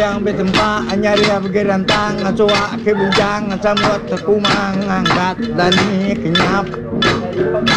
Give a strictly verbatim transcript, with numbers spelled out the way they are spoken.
yang betempa nyari bergerantang Coba ke bujang Samut kumang angkat dan kenyap